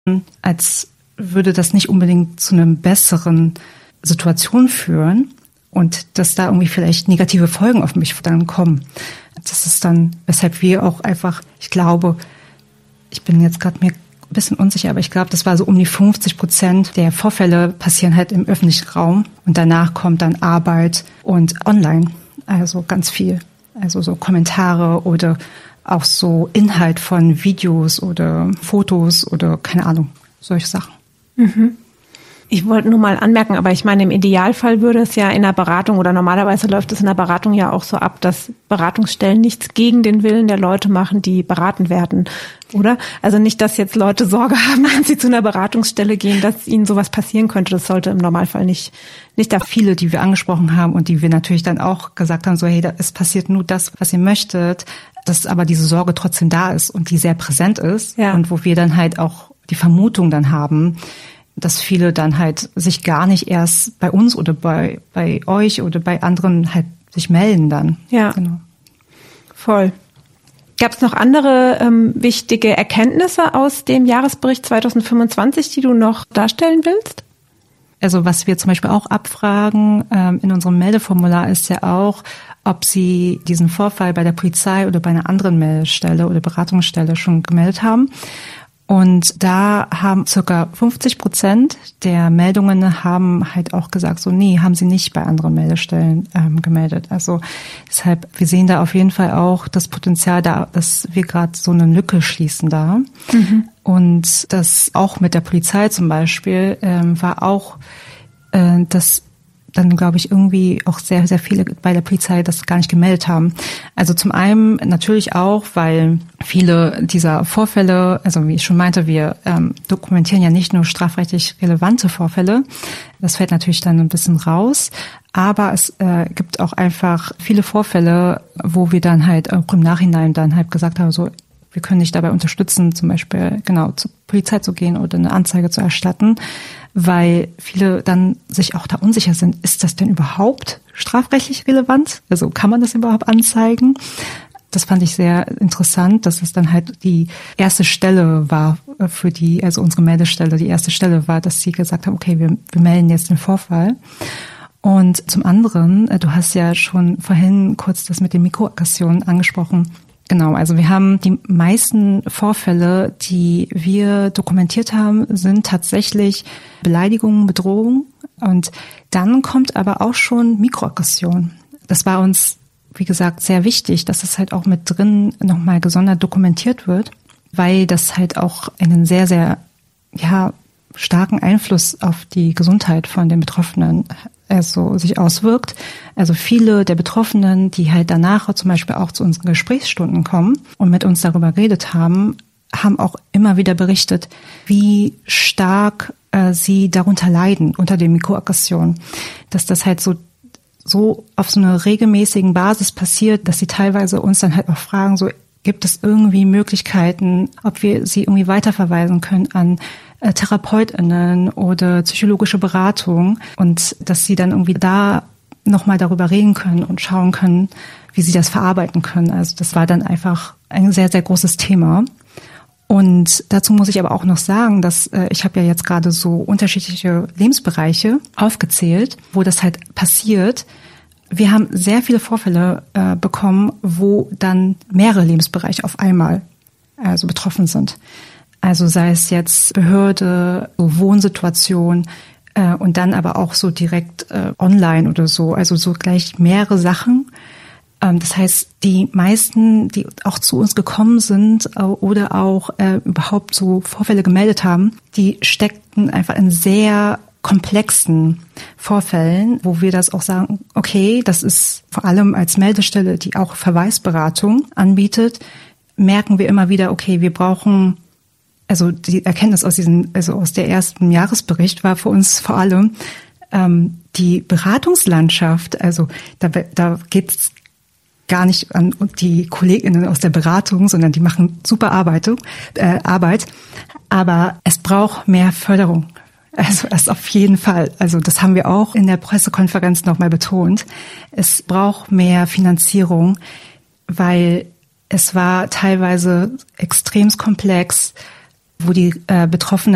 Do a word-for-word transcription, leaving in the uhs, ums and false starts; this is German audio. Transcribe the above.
als würde das nicht unbedingt zu einer besseren Situation führen und dass da irgendwie vielleicht negative Folgen auf mich dann kommen. Das ist dann, weshalb wir auch einfach, ich glaube, ich bin jetzt gerade mir ein bisschen unsicher, aber ich glaube, das war so um die fünfzig Prozent der Vorfälle passieren halt im öffentlichen Raum und danach kommt dann Arbeit und online, also ganz viel. Also so Kommentare oder auch so Inhalt von Videos oder Fotos oder keine Ahnung, solche Sachen. Mhm. Ich wollte nur mal anmerken, aber ich meine, im Idealfall würde es ja in der Beratung oder normalerweise läuft es in der Beratung ja auch so ab, dass Beratungsstellen nichts gegen den Willen der Leute machen, die beraten werden, oder? Also nicht, dass jetzt Leute Sorge haben, wenn sie zu einer Beratungsstelle gehen, dass ihnen sowas passieren könnte. Das sollte im Normalfall nicht, nicht da. Viele, die wir angesprochen haben und die wir natürlich dann auch gesagt haben, so hey, da, es passiert nur das, was ihr möchtet, dass aber diese Sorge trotzdem da ist und die sehr präsent ist, ja. Und wo wir dann halt auch die Vermutung dann haben, dass viele dann halt sich gar nicht erst bei uns oder bei bei euch oder bei anderen halt sich melden dann. Ja, genau. Voll. Gab es noch andere ähm, wichtige Erkenntnisse aus dem Jahresbericht zwanzig fünfundzwanzig, die du noch darstellen willst? Also was wir zum Beispiel auch abfragen ähm, in unserem Meldeformular ist ja auch, ob Sie diesen Vorfall bei der Polizei oder bei einer anderen Meldestelle oder Beratungsstelle schon gemeldet haben. Und da haben circa fünfzig Prozent der Meldungen haben halt auch gesagt, so nee, haben sie nicht bei anderen Meldestellen ähm, gemeldet. Also deshalb, wir sehen da auf jeden Fall auch das Potenzial da, dass wir gerade so eine Lücke schließen da. Mhm. Und das auch mit der Polizei zum Beispiel ähm, war auch, äh, dass dann, glaube ich, irgendwie auch sehr, sehr viele bei der Polizei das gar nicht gemeldet haben. Also zum einen natürlich auch, weil viele dieser Vorfälle, also wie ich schon meinte, wir ähm, dokumentieren ja nicht nur strafrechtlich relevante Vorfälle. Das fällt natürlich dann ein bisschen raus. Aber es äh, gibt auch einfach viele Vorfälle, wo wir dann halt auch im Nachhinein dann halt gesagt haben, so, wir können dich dabei unterstützen, zum Beispiel genau zur Polizei zu gehen oder eine Anzeige zu erstatten, weil viele dann sich auch da unsicher sind, ist das denn überhaupt strafrechtlich relevant? Also kann man das überhaupt anzeigen? Das fand ich sehr interessant, dass es dann halt die erste Stelle war für die, also unsere Meldestelle, die erste Stelle war, dass sie gesagt haben, okay, wir, wir melden jetzt den Vorfall. Und zum anderen, du hast ja schon vorhin kurz das mit den Mikroaggressionen angesprochen. Genau, also wir haben die meisten Vorfälle, die wir dokumentiert haben, sind tatsächlich Beleidigungen, Bedrohungen. Und dann kommt aber auch schon Mikroaggression. Das war uns, wie gesagt, sehr wichtig, dass es halt auch mit drin nochmal gesondert dokumentiert wird, weil das halt auch einen sehr, sehr, ja, starken Einfluss auf die Gesundheit von den Betroffenen also sich auswirkt. Also viele der Betroffenen, die halt danach zum Beispiel auch zu unseren Gesprächsstunden kommen und mit uns darüber geredet haben, haben auch immer wieder berichtet, wie stark äh, sie darunter leiden, unter den Mikroaggressionen. Dass das halt so so auf so einer regelmäßigen Basis passiert, dass sie teilweise uns dann halt auch fragen, so gibt es irgendwie Möglichkeiten, ob wir sie irgendwie weiterverweisen können an äh, TherapeutInnen oder psychologische Beratung und dass sie dann irgendwie da nochmal darüber reden können und schauen können, wie sie das verarbeiten können. Also das war dann einfach ein sehr, sehr großes Thema. Und dazu muss ich aber auch noch sagen, dass äh, ich habe ja jetzt gerade so unterschiedliche Lebensbereiche aufgezählt, wo das halt passiert. Wir haben sehr viele Vorfälle äh, bekommen, wo dann mehrere Lebensbereiche auf einmal also betroffen sind. Also sei es jetzt Behörde, so Wohnsituation äh, und dann aber auch so direkt äh, online oder so, also so gleich mehrere Sachen. Ähm, das heißt, die meisten, die auch zu uns gekommen sind äh, oder auch äh, überhaupt so Vorfälle gemeldet haben, die steckten einfach in sehr komplexen Vorfällen, wo wir das auch sagen, okay, das ist vor allem als Meldestelle, die auch Verweisberatung anbietet, merken wir immer wieder, okay, wir brauchen, also die Erkenntnis aus diesem, also aus der ersten Jahresbericht war für uns vor allem ähm, die Beratungslandschaft, also da, da geht's gar nicht an die KollegInnen aus der Beratung, sondern die machen super Arbeit, äh, Arbeit, aber es braucht mehr Förderung. Also das auf jeden Fall. Also das haben wir auch in der Pressekonferenz nochmal betont. Es braucht mehr Finanzierung, weil es war teilweise extrem komplex, wo die äh, Betroffenen